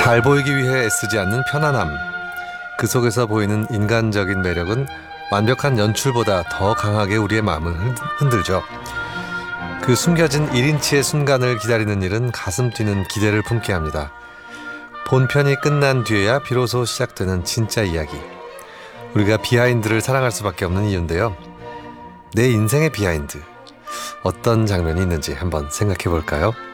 잘 보이기 위해 애쓰지 않는 편안함. 그 속에서 보이는 인간적인 매력은 완벽한 연출보다 더 강하게 우리의 마음을 흔들죠. 그 숨겨진 1인치의 순간을 기다리는 일은 가슴 뛰는 기대를 품게 합니다. 본편이 끝난 뒤에야 비로소 시작되는 진짜 이야기. 우리가 비하인드를 사랑할 수밖에 없는 이유인데요. 내 인생의 비하인드. 어떤 장면이 있는지 한번 생각해 볼까요?